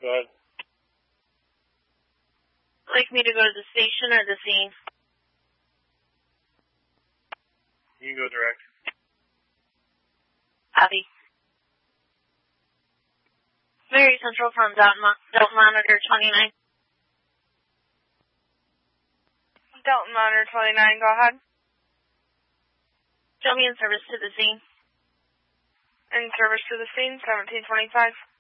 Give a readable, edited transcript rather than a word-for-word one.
Go ahead. Like me to go to the station or the scene? You can go direct. Copy. Mary Central from Delta Monitor 29. Delta Monitor 29, go ahead. Show me in service to the scene. In service to the scene, 1725.